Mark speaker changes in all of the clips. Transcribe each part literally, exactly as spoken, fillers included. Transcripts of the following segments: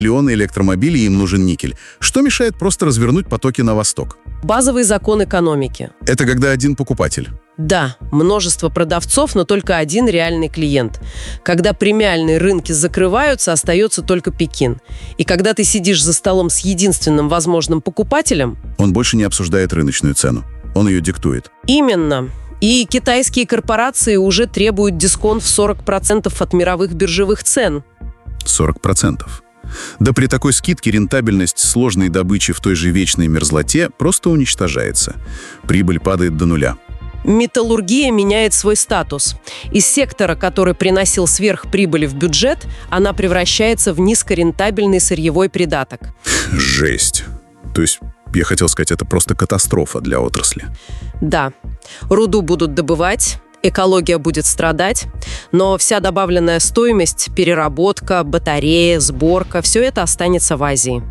Speaker 1: Миллионы электромобилей, им нужен никель. Что мешает просто развернуть потоки на восток?
Speaker 2: Базовый закон экономики.
Speaker 1: Это когда один покупатель.
Speaker 2: Да, множество продавцов, но только один реальный клиент. Когда премиальные рынки закрываются, остается только Пекин. И когда ты сидишь за столом с единственным возможным покупателем...
Speaker 1: Он больше не обсуждает рыночную цену. Он ее диктует.
Speaker 2: Именно. И китайские корпорации уже требуют дисконт в сорок процентов от мировых биржевых цен.
Speaker 1: сорок процентов. Да при такой скидке рентабельность сложной добычи в той же вечной мерзлоте просто уничтожается. Прибыль падает до нуля.
Speaker 2: Металлургия меняет свой статус. Из сектора, который приносил сверхприбыли в бюджет, она превращается в низкорентабельный сырьевой придаток.
Speaker 1: Жесть. То есть, я хотел сказать, это просто катастрофа для отрасли.
Speaker 2: Да. Руду будут добывать, экология будет страдать, но вся добавленная стоимость, переработка, батарея, сборка – все это останется в Азии.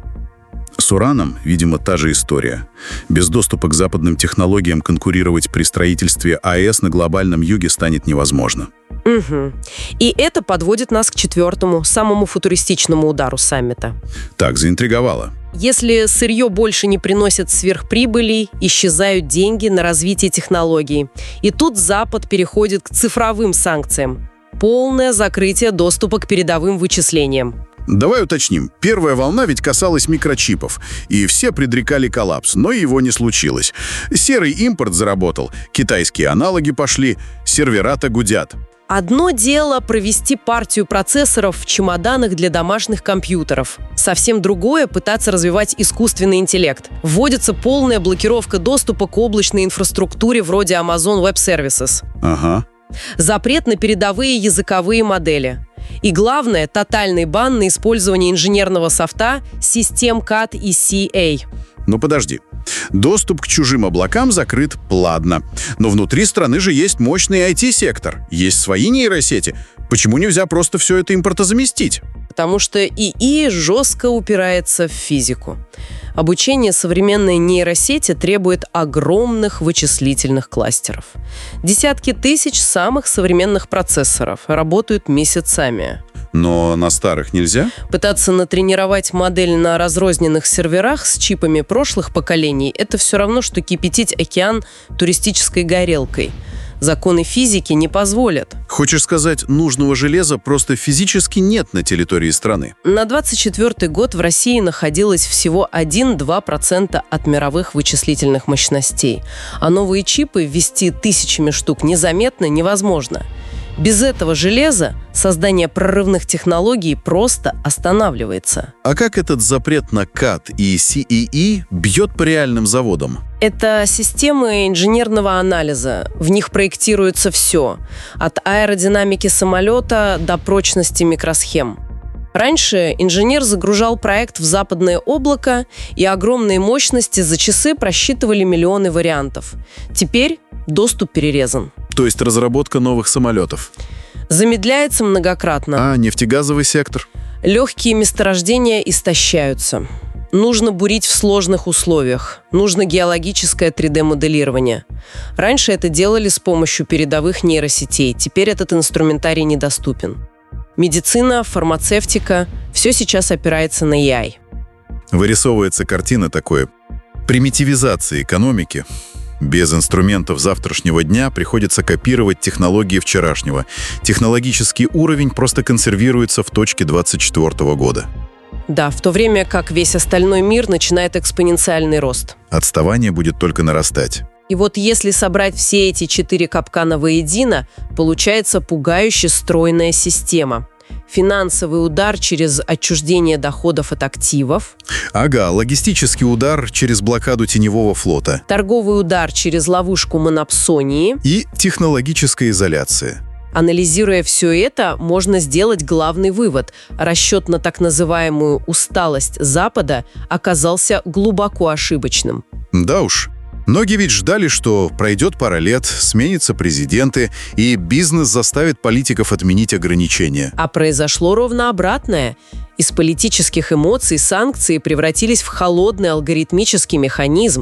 Speaker 1: С ураном, видимо, та же история. Без доступа к западным технологиям конкурировать при строительстве АЭС на глобальном юге станет невозможно.
Speaker 2: Угу. И это подводит нас к четвертому, самому футуристичному удару саммита.
Speaker 1: Так, заинтриговало.
Speaker 2: Если сырье больше не приносит сверхприбылей, исчезают деньги на развитие технологий. И тут Запад переходит к цифровым санкциям. Полное закрытие доступа к передовым вычислениям.
Speaker 1: Давай уточним. Первая волна ведь касалась микрочипов, и все предрекали коллапс, но его не случилось. Серый импорт заработал, китайские аналоги пошли, сервера-то гудят.
Speaker 2: Одно дело провести партию процессоров в чемоданах для домашних компьютеров. Совсем другое – пытаться развивать искусственный интеллект. Вводится полная блокировка доступа к облачной инфраструктуре вроде Amazon Web Services.
Speaker 1: Ага.
Speaker 2: Запрет на передовые языковые модели. И главное – тотальный бан на использование инженерного софта, систем кад и си эй.
Speaker 1: Ну подожди. Доступ к чужим облакам закрыт, ладно. Но внутри страны же есть мощный ай ти-сектор, есть свои нейросети. Почему нельзя просто все это импортозаместить?
Speaker 2: Потому что ИИ жестко упирается в физику. Обучение современной нейросети требует огромных вычислительных кластеров. Десятки тысяч самых современных процессоров работают месяцами.
Speaker 1: Но на старых нельзя?
Speaker 2: Пытаться натренировать модель на разрозненных серверах с чипами прошлых поколений – это все равно, что кипятить океан туристической горелкой. Законы физики не позволят.
Speaker 1: Хочешь сказать, нужного железа просто физически нет на территории страны?
Speaker 2: На двадцать четвёртый год в России находилось всего один-два процента от мировых вычислительных мощностей. А новые чипы ввести тысячами штук незаметно невозможно. Без этого железа создание прорывных технологий просто останавливается.
Speaker 1: А как этот запрет на кад и си и и бьет по реальным заводам?
Speaker 2: Это системы инженерного анализа. В них проектируется все. От аэродинамики самолета до прочности микросхем. Раньше инженер загружал проект в западное облако, и огромные мощности за часы просчитывали миллионы вариантов. Теперь доступ перерезан.
Speaker 1: То есть разработка новых самолетов?
Speaker 2: Замедляется многократно.
Speaker 1: А нефтегазовый сектор?
Speaker 2: Легкие месторождения истощаются. Нужно бурить в сложных условиях. Нужно геологическое три дэ-моделирование. Раньше это делали с помощью передовых нейросетей. Теперь этот инструментарий недоступен. Медицина, фармацевтика – все сейчас опирается на эй ай.
Speaker 1: Вырисовывается картина такой примитивизации экономики. Без инструментов завтрашнего дня приходится копировать технологии вчерашнего. Технологический уровень просто консервируется в точке двадцать четвёртого года.
Speaker 2: Да, в то время как весь остальной мир начинает экспоненциальный рост.
Speaker 1: Отставание будет только нарастать.
Speaker 2: И вот если собрать все эти четыре капкана воедино, получается пугающе стройная система. Финансовый удар через отчуждение доходов от активов.
Speaker 1: Ага, логистический удар через блокаду теневого флота.
Speaker 2: Торговый удар через ловушку монопсонии.
Speaker 1: И технологическая изоляция.
Speaker 2: Анализируя все это, можно сделать главный вывод. Расчет на так называемую усталость Запада оказался глубоко ошибочным.
Speaker 1: Да уж. Многие ведь ждали, что пройдет пара лет, сменятся президенты, и бизнес заставит политиков отменить ограничения.
Speaker 2: А произошло ровно обратное. Из политических эмоций санкции превратились в холодный алгоритмический механизм.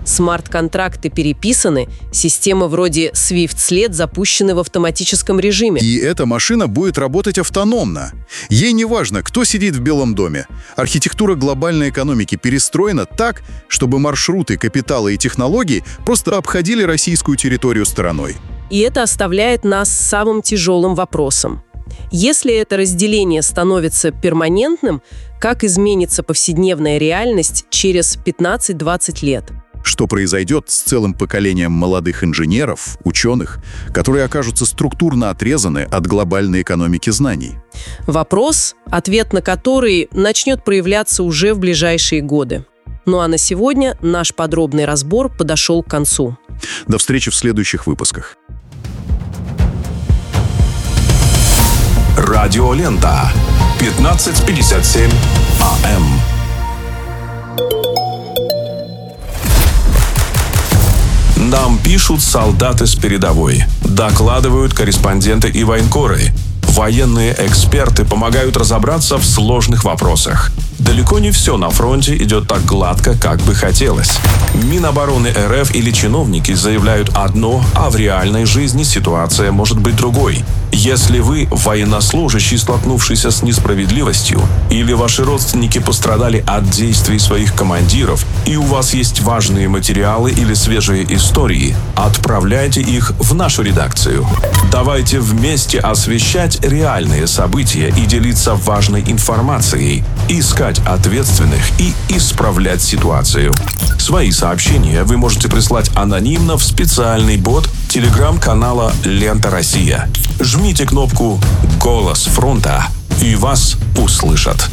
Speaker 2: Смарт-контракты переписаны, системы вроде свифт-след запущены в автоматическом режиме.
Speaker 1: И эта машина будет работать автономно. Ей не важно, кто сидит в Белом доме. Архитектура глобальной экономики перестроена так, чтобы маршруты, капитала и технологий просто обходили российскую территорию стороной.
Speaker 2: И это оставляет нас с самым тяжелым вопросом. Если это разделение становится перманентным, как изменится повседневная реальность через пятнадцать-двадцать лет?
Speaker 1: Что произойдет с целым поколением молодых инженеров, ученых, которые окажутся структурно отрезаны от глобальной экономики знаний?
Speaker 2: Вопрос, ответ на который начнет проявляться уже в ближайшие годы. Ну а на сегодня наш подробный разбор подошел к концу.
Speaker 1: До встречи в следующих выпусках.
Speaker 3: Радиолента. пятнадцать пятьдесят семь АМ. Нам пишут солдаты с передовой, докладывают корреспонденты и военкоры. Военные эксперты помогают разобраться в сложных вопросах. Далеко не все на фронте идет так гладко, как бы хотелось. Минобороны РФ или чиновники заявляют одно, а в реальной жизни ситуация может быть другой. Если вы военнослужащий, столкнувшийся с несправедливостью, или ваши родственники пострадали от действий своих командиров, и у вас есть важные материалы или свежие истории, отправляйте их в нашу редакцию. Давайте вместе освещать реальные события и делиться важной информацией, искать ответственных и исправлять ситуацию. Свои сообщения вы можете прислать анонимно в специальный бот телеграм-канала «Лента Россия». Жмите кнопку «Голос фронта» и вас услышат.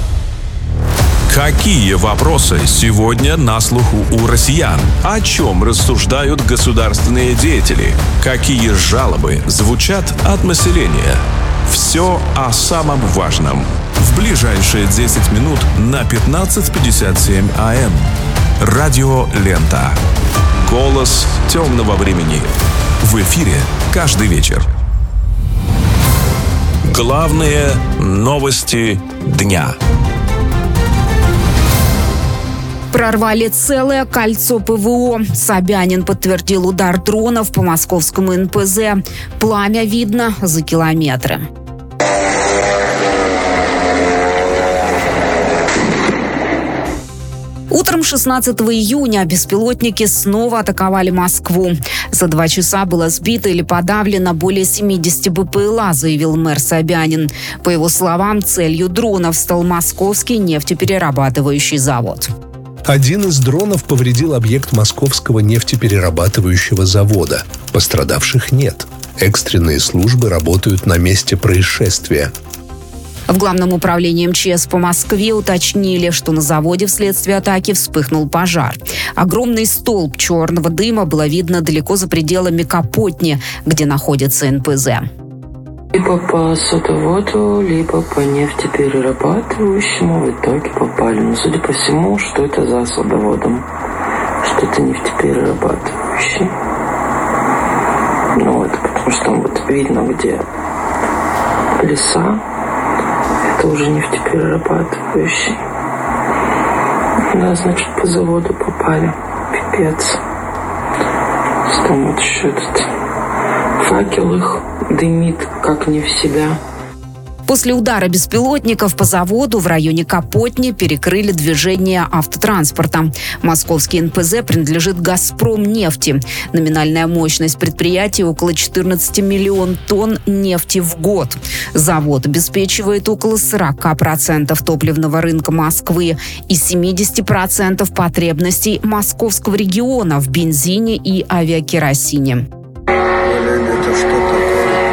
Speaker 3: Какие вопросы сегодня на слуху у россиян? О чем рассуждают государственные деятели? Какие жалобы звучат от населения? Все о самом важном. В ближайшие десять минут на пятнадцать пятьдесят семь АМ. Радио «Лента». Голос темного времени. В эфире каждый вечер. Главные новости дня.
Speaker 4: Прорвали целое кольцо ПВО. Собянин подтвердил удар дронов по московскому эн пэ зэ. Пламя видно за километры. Утром шестнадцатого июня беспилотники снова атаковали Москву. За два часа было сбито или подавлено более семьдесят бэ пэ эл а, заявил мэр Собянин. По его словам, целью дронов стал московский нефтеперерабатывающий завод.
Speaker 5: Один из дронов повредил объект московского нефтеперерабатывающего завода. Пострадавших нет. Экстренные службы работают на месте происшествия.
Speaker 4: В Главном управлении эм че эс по Москве уточнили, что на заводе вследствие атаки вспыхнул пожар. Огромный столб черного дыма было видно далеко за пределами Капотни, где находится эн пэ зэ.
Speaker 6: Либо по садоводу, либо по нефтеперерабатывающему в итоге попали. Но судя по всему, что это за садоводом? Что это нефтеперерабатывающий. Ну, это потому что там вот видно, где леса. Это уже нефтеперерабатывающий. Да, значит, по заводу попали. Пипец. Там вот еще этот факел их дымит, как не в себя.
Speaker 4: После удара беспилотников по заводу в районе Капотни перекрыли движение автотранспорта. Московский эн пэ зэ принадлежит «Газпромнефти». Номинальная мощность предприятия около четырнадцать миллионов тонн нефти в год. Завод обеспечивает около сорок процентов топливного рынка Москвы и семьдесят процентов потребностей московского региона в бензине и авиакеросине.
Speaker 7: Это что-то